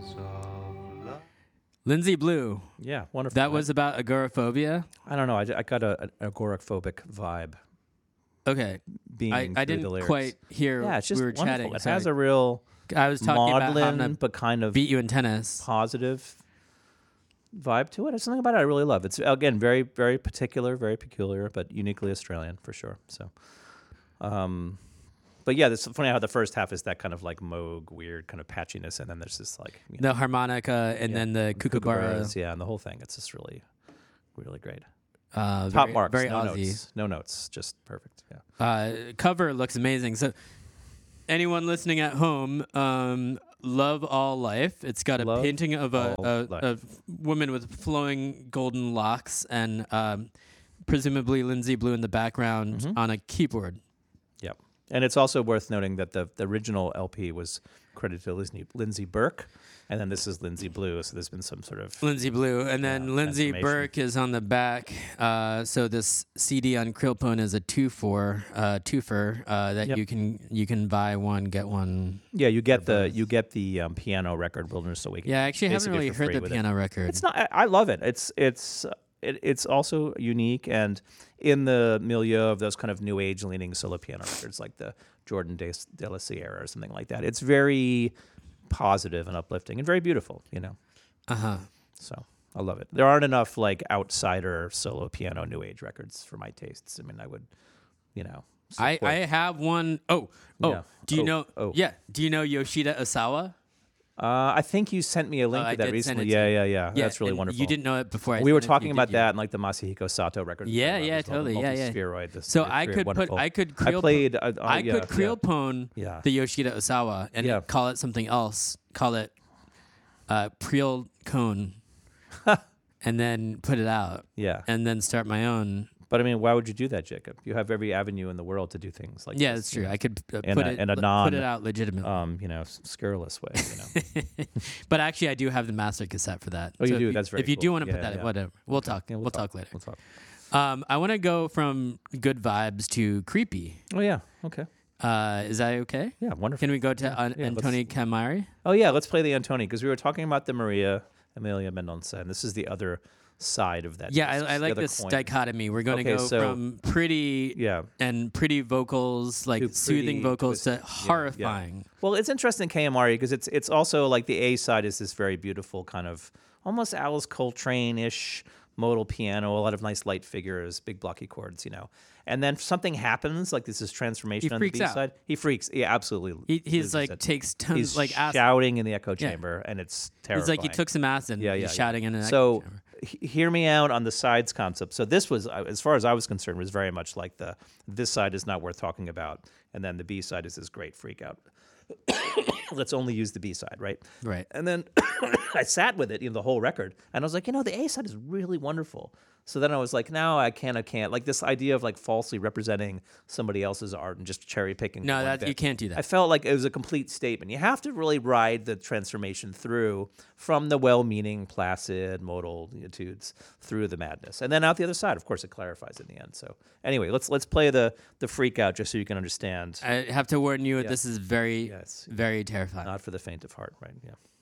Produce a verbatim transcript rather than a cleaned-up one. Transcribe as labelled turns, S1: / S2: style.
S1: Lindsay Blue.
S2: Yeah, wonderful.
S1: That was about agoraphobia.
S2: I don't know. I, I got a, an agoraphobic vibe.
S1: Okay.
S2: Being
S1: I, I didn't quite hear.
S2: Yeah, it's just
S1: we were
S2: wonderful.
S1: chatting.
S2: It
S1: Sorry.
S2: has a real
S1: I was talking about how I'm
S2: maudlin
S1: gonna
S2: but kind of
S1: beat you in tennis.
S2: positive vibe to it. There's something about it I really love. It's again very, very particular, very peculiar, but uniquely Australian for sure. So, um, but yeah, it's funny how the first half is that kind of like Moog, weird kind of patchiness, and then there's this like you know,
S1: The harmonica and
S2: yeah,
S1: then the kookaburra.
S2: kookaburras, yeah, and the whole thing. It's just really, really great.
S1: Uh,
S2: Top
S1: very,
S2: marks,
S1: very
S2: no
S1: Aussie.
S2: notes, no notes, just perfect. Yeah.
S1: Uh, cover looks amazing. So, anyone listening at home, um, Love All Life. It's got a
S2: Love
S1: painting of a,
S2: All
S1: a,
S2: Life.
S1: a woman with flowing golden locks and um, presumably Lindsay Blue in the background
S2: Mhm.
S1: on a keyboard.
S2: Yep. And it's also worth noting that the, the original L P was credited to Lindsay, Lindsay Burke, and then this is Lindsay Blue, so there's been some sort of...
S1: Lindsay Blue, and then
S2: Yeah,
S1: Lindsay
S2: transformation.
S1: Burke is on the back. Uh, so this C D on Krillpone is a two for uh, twofer uh, that
S2: Yep.
S1: you can you can buy one get one.
S2: Yeah, you get the
S1: both.
S2: you get the um, piano record, Wilderness Awakening.
S1: Yeah, I actually haven't
S2: basically
S1: really
S2: for
S1: heard
S2: free
S1: the
S2: with it.
S1: piano record.
S2: It's not. I, I love it. It's it's uh, it, it's also unique and in the milieu of those kind of new age leaning solo piano records, like the Jordan de, de la Sierra or something like that. It's very positive and uplifting and very beautiful. You know.
S1: Uh huh.
S2: So I love it. There aren't enough like outsider solo piano new age records for my tastes. I mean, I would, you know.
S1: I,
S2: support-
S1: I have one oh oh
S2: Yeah.
S1: do you
S2: Oh,
S1: know
S2: oh.
S1: yeah do you know Yoshida Osawa?
S2: Uh, I think you sent me a link
S1: Oh, I
S2: to that
S1: did send
S2: recently.
S1: it to
S2: Yeah,
S1: you.
S2: yeah, yeah,
S1: Yeah,
S2: That's really
S1: and
S2: wonderful.
S1: You didn't know it before. I
S2: we were
S1: sent it to
S2: talking
S1: you,
S2: about
S1: did you?
S2: that and like the Masahiko Sato record.
S1: Yeah,
S2: I love
S1: yeah,
S2: as well, the
S1: totally. Yeah, yeah.
S2: multispheroid, the
S1: So
S2: very-
S1: I
S2: very
S1: could put
S2: wonderful.
S1: I could
S2: I
S1: Krillpone
S2: played. Uh, uh,
S1: I
S2: yeah,
S1: could Krillpone
S2: Yeah.
S1: the Yoshida Osawa and
S2: Yeah.
S1: call it something else. Call it uh, Priel Cone, and then put it out,
S2: Yeah,
S1: and then start my own.
S2: but I mean, why would you do that, Jacob? You have every avenue in the world to do things like
S1: Yeah,
S2: this,
S1: that's
S2: you
S1: true.
S2: know,
S1: I could uh,
S2: in
S1: put
S2: a-
S1: it
S2: in a
S1: put
S2: non-
S1: it out legitimately.
S2: um, you know, s- scurrilous way. You know.
S1: But actually, I do have the master cassette for that.
S2: Oh, you
S1: if
S2: do? That's very
S1: If you do
S2: cool.
S1: want to
S2: Yeah,
S1: put that, in,
S2: yeah.
S1: whatever. We'll talk.
S2: Yeah,
S1: we'll, talk. later.
S2: We'll talk.
S1: Um, I want to go from good vibes to creepy.
S2: Oh yeah. Okay.
S1: Uh, is that okay?
S2: Yeah. Wonderful.
S1: Can we go to
S2: Yeah,
S1: An-
S2: yeah, let's-
S1: Antoni Camari?
S2: Oh yeah, let's play the Antoni because we were talking about the Maria Emilia Mendonça, and this is the other side of that.
S1: Yeah,
S2: disc,
S1: I, I
S2: the
S1: like
S2: other
S1: this
S2: coin.
S1: dichotomy. We're going to
S2: Okay,
S1: go
S2: so-
S1: from pretty
S2: Yeah.
S1: and pretty vocals, like
S2: To
S1: soothing
S2: pretty
S1: vocals, to
S2: twisted. Yeah, yeah.
S1: horrifying.
S2: Well, it's interesting K M R because it's it's also like the A side is this very beautiful kind of almost Alice Coltrane-ish modal piano, a lot of nice light figures, big blocky chords, you know. And then something happens, like this is transformation
S1: He
S2: on the
S1: freaks
S2: B
S1: out.
S2: side. He freaks. Yeah, absolutely.
S1: He, he's
S2: loses
S1: like
S2: it.
S1: takes tons
S2: He's
S1: like acid.
S2: shouting in the echo
S1: Yeah.
S2: chamber, and it's terrifying.
S1: He's like he took some acid.
S2: Yeah,
S1: and
S2: yeah,
S1: he's
S2: yeah.
S1: shouting in an
S2: So
S1: echo chamber.
S2: he- hear me out on the sides concept. So this was, uh, as far as I was concerned, was very much like the this side is not worth talking about, and then the B side is this great freak out. Let's only use the B side, right?
S1: Right.
S2: And then I sat with it, you know, the whole record, and I was like, you know, the A side is really wonderful. So then I was like, no, I can't, I can't. Like this idea of like falsely representing somebody else's art and just cherry picking.
S1: No,
S2: one
S1: that
S2: bit.
S1: you can't do
S2: I
S1: that.
S2: felt like it was a complete statement. You have to really ride the transformation through from the well-meaning, placid modal etudes through the madness, and then out the other side. Of course, it clarifies in the end. So anyway, let's let's play the the freak out just so you can understand.
S1: I have to warn you,
S2: Yeah.
S1: this is very,
S2: Yes.
S1: very terrifying.
S2: Not for the faint of heart, right? Yeah.